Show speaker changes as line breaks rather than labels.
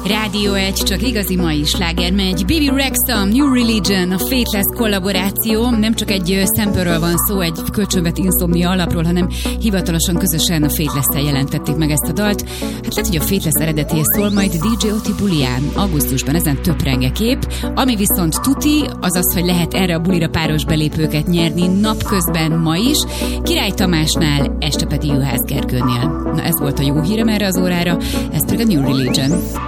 Rádió 1, csak igazi mai sláger megy. Bibi Rexha, New Religion, a Faithless kollaboráció. Nem csak egy sample-ről van szó, egy kölcsönvet Insomnia alapról, hanem hivatalosan közösen a Faithless-szel jelentették meg ezt a dalt. Hát lehet, hogy a Faithless eredetéhez szól majd DJ Oti buliján. Augusztusban ezen töprenge kép. Ami viszont tuti, az az, hogy lehet erre a bulira páros belépőket nyerni napközben ma is. Király Tamásnál, este pedig Juhász Gergőnél. Na ez volt a jó hírem erre az órára, ez pedig a New Religion.